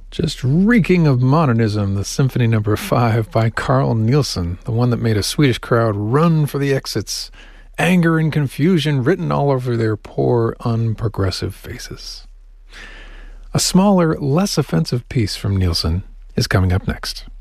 Just reeking of modernism, the Symphony Number 5 by Carl Nielsen, the one that made a Swedish crowd run for the exits, anger and confusion written all over their poor, unprogressive faces. A smaller, less offensive piece from Nielsen is coming up next.